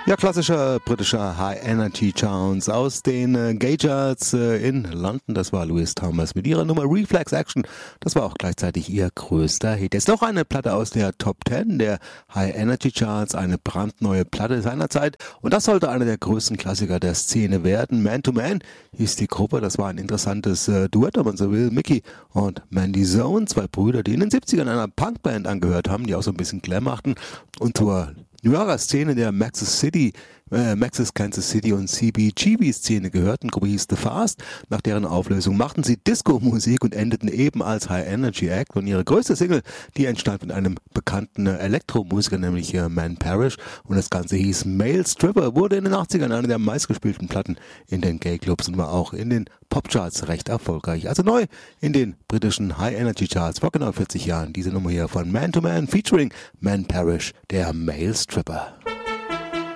Ja, klassischer britischer High-Energy-Sounds aus den Gay-Charts in London. Das war Louis Thomas mit ihrer Nummer Reflex Action. Das war auch gleichzeitig ihr größter Hit. Jetzt noch eine Platte aus der Top 10 der High-Energy-Charts, eine brandneue Platte seiner Zeit. Und das sollte einer der größten Klassiker der Szene werden. Man to Man hieß die Gruppe. Das war ein interessantes Duett, wenn man so will. Mickey und Mandy Zone, zwei Brüder, die in den 70ern einer Punkband angehört haben, die auch so ein bisschen Glam machten und zur New Yorker Szene der Maxis, Kansas City und CBGB-Szene gehörten. Gruppe hieß The Fast. Nach deren Auflösung machten sie Disco-Musik und endeten eben als High-Energy-Act. Und ihre größte Single, die entstand mit einem bekannten Elektromusiker, nämlich Man Parrish. Und das Ganze hieß Male Stripper, wurde in den 80ern eine der meistgespielten Platten in den Gay-Clubs und war auch in den Popcharts recht erfolgreich. Also neu in den britischen High-Energy-Charts vor genau 40 Jahren. Diese Nummer hier von Man to Man featuring Man Parrish, der Male Stripper.